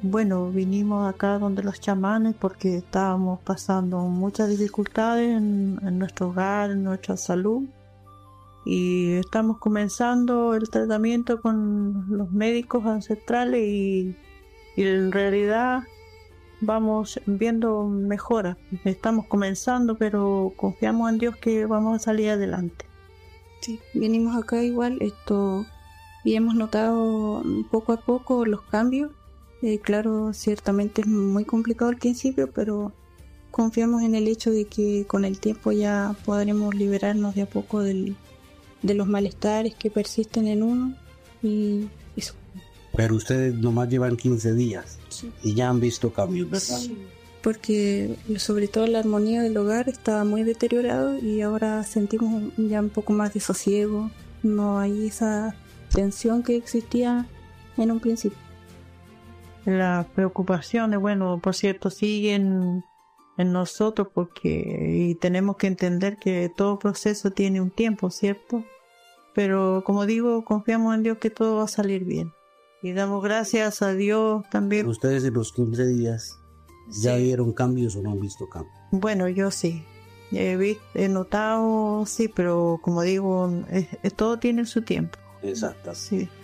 Bueno, vinimos acá donde los chamanes porque estábamos pasando muchas dificultades en nuestro hogar, en nuestra salud, y estamos comenzando el tratamiento con los médicos ancestrales y en realidad vamos viendo mejoras. Estamos comenzando, pero confiamos en Dios que vamos a salir adelante. Sí, venimos acá igual y hemos notado poco a poco los cambios. Claro, ciertamente es muy complicado al principio, pero confiamos en el hecho de que con el tiempo ya podremos liberarnos de a poco de los malestares que persisten en uno y eso. Pero ustedes nomás llevan 15 días, Sí. Y ya han visto cambios, ¿verdad? Sí, porque sobre todo la armonía del hogar estaba muy deteriorado y ahora sentimos ya un poco más de sosiego. No hay esa tensión que existía en un principio. Las preocupaciones, bueno, por cierto, siguen en nosotros y tenemos que entender que todo proceso tiene un tiempo, ¿cierto? Pero como digo, confiamos en Dios que todo va a salir bien. Y damos gracias a Dios también. Pero ustedes en los 15 días ya vieron cambios o no han visto cambios. Bueno, yo sí. He notado, sí, pero como digo, todo tiene su tiempo. Exacto. Sí.